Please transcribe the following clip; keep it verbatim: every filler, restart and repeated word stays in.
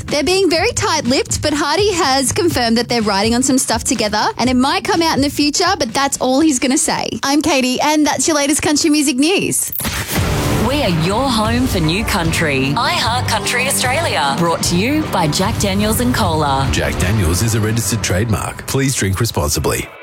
They're being very tight-lipped, but Hardy has confirmed that they're writing on some stuff together, and it might come out in the future, but that's all he's going to say. I'm Katie, and that's your latest country music news. We are your home for new country. iHeart Country Australia. Brought to you by Jack Daniels and Cola. Jack Daniels is a registered trademark. Please drink responsibly.